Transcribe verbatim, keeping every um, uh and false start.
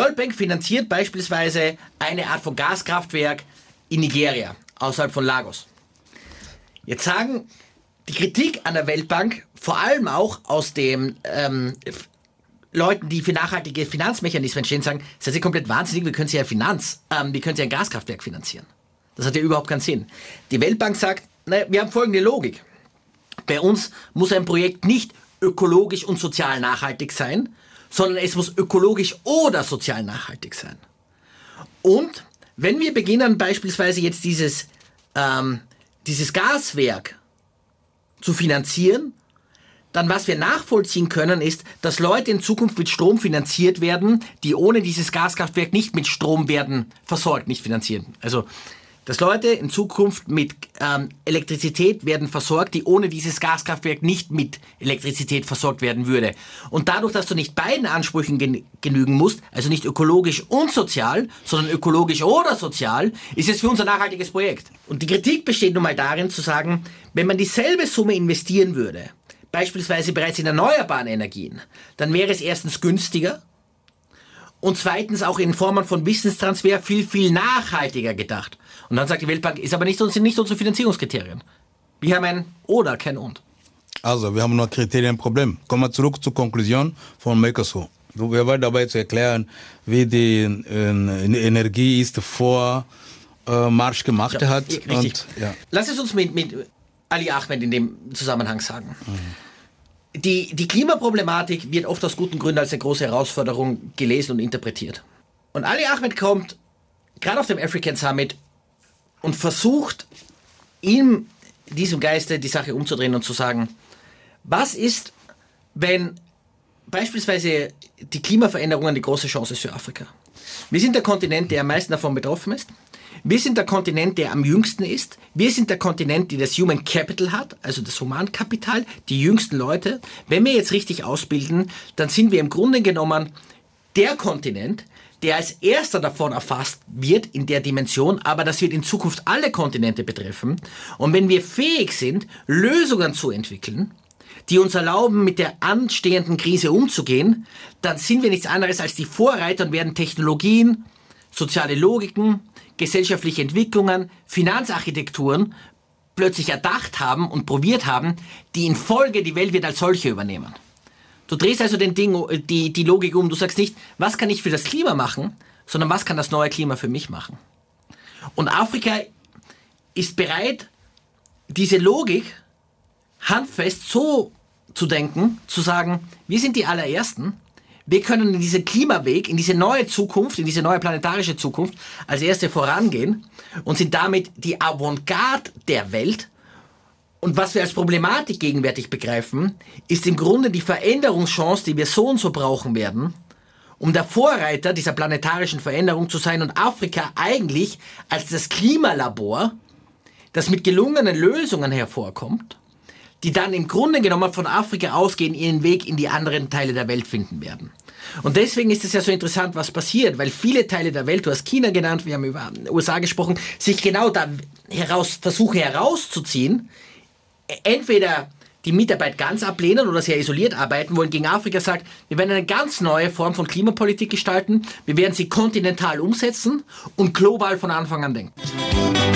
World Bank finanziert beispielsweise eine Art von Gaskraftwerk in Nigeria, außerhalb von Lagos. Jetzt sagen die Kritik an der Weltbank, vor allem auch aus den ähm, Leuten, die für nachhaltige Finanzmechanismen stehen, sagen, das ist ja komplett wahnsinnig, wir können sie ja Finanz, ähm, wir können sie ein Gaskraftwerk finanzieren. Das hat ja überhaupt keinen Sinn. Die Weltbank sagt, naja, wir haben folgende Logik. Bei uns muss ein Projekt nicht ökologisch und sozial nachhaltig sein, sondern es muss ökologisch oder sozial nachhaltig sein. Und wenn wir beginnen beispielsweise jetzt dieses, ähm, dieses Gaswerk zu finanzieren, dann was wir nachvollziehen können, ist, dass Leute in Zukunft mit Strom finanziert werden, die ohne dieses Gaskraftwerk nicht mit Strom werden versorgt, nicht finanziert. Also, dass Leute in Zukunft mit ähm, Elektrizität werden versorgt, die ohne dieses Gaskraftwerk nicht mit Elektrizität versorgt werden würde. Und dadurch, dass du nicht beiden Ansprüchen gen- genügen musst, also nicht ökologisch und sozial, sondern ökologisch oder sozial, ist es für uns ein nachhaltiges Projekt. Und die Kritik besteht nun mal darin zu sagen, wenn man dieselbe Summe investieren würde, beispielsweise bereits in erneuerbaren Energien, dann wäre es erstens günstiger und zweitens auch in Formen von Wissenstransfer viel, viel nachhaltiger gedacht. Und dann sagt die Weltbank, ist aber nicht, sind nicht unsere Finanzierungskriterien. Wir haben ein Oder, kein Und. Also, wir haben noch Kriterienproblem. Kommen wir zurück zur Konklusion von Mercosur. Wir waren dabei zu erklären, wie die äh, Energie ist vor äh, Marsch gemacht ja, hat. Richtig. Und, ja. Lass es uns mit, mit Ali Ahmed in dem Zusammenhang sagen. Mhm. Die, die Klimaproblematik wird oft aus guten Gründen als eine große Herausforderung gelesen und interpretiert. Und Ali Ahmed kommt gerade auf dem African Summit und versucht, in diesem Geiste die Sache umzudrehen und zu sagen, was ist, wenn beispielsweise die Klimaveränderung eine große Chance ist für Afrika? Wir sind der Kontinent, der am meisten davon betroffen ist. Wir sind der Kontinent, der am jüngsten ist. Wir sind der Kontinent, der das Human Capital hat, also das Humankapital, die jüngsten Leute. Wenn wir jetzt richtig ausbilden, dann sind wir im Grunde genommen der Kontinent, der als erster davon erfasst wird in der Dimension, aber das wird in Zukunft alle Kontinente betreffen. Und wenn wir fähig sind, Lösungen zu entwickeln, die uns erlauben, mit der anstehenden Krise umzugehen, dann sind wir nichts anderes als die Vorreiter und werden Technologien, soziale Logiken, gesellschaftliche Entwicklungen, Finanzarchitekturen plötzlich erdacht haben und probiert haben, die in Folge die Welt wird als solche übernehmen. Du drehst also den Ding, die, die Logik um. Du sagst nicht, was kann ich für das Klima machen, sondern was kann das neue Klima für mich machen. Und Afrika ist bereit, diese Logik handfest so zu denken, zu sagen, wir sind die allerersten, wir können in diesen Klimaweg, in diese neue Zukunft, in diese neue planetarische Zukunft als Erste vorangehen und sind damit die Avantgarde der Welt. Und was wir als Problematik gegenwärtig begreifen, ist im Grunde die Veränderungschance, die wir so und so brauchen werden, um der Vorreiter dieser planetarischen Veränderung zu sein und Afrika eigentlich als das Klimalabor, das mit gelungenen Lösungen hervorkommt, die dann im Grunde genommen von Afrika ausgehen, ihren Weg in die anderen Teile der Welt finden werden. Und deswegen ist es ja so interessant, was passiert, weil viele Teile der Welt, du hast China genannt, wir haben über U S A gesprochen, sich genau da heraus, versuchen herauszuziehen, entweder die Mitarbeit ganz ablehnen oder sehr isoliert arbeiten wollen, gegen Afrika sagt, wir werden eine ganz neue Form von Klimapolitik gestalten, wir werden sie kontinental umsetzen und global von Anfang an denken.